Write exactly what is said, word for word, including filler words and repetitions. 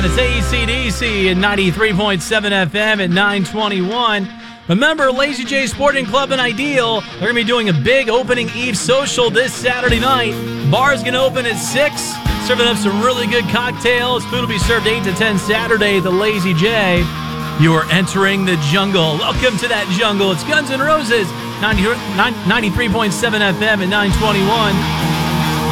And it's A C D C at ninety-three point seven F M at nine twenty-one. Remember, Lazy J Sporting Club and Ideal, they're going to be doing a big opening eve social this Saturday night. Bar's going to open at six, serving up some really good cocktails. Food will be served eight to ten Saturday at the Lazy J. You are entering the jungle. Welcome to that jungle. It's Guns N' Roses, ninety, ninety-three point seven F M at nine twenty-one.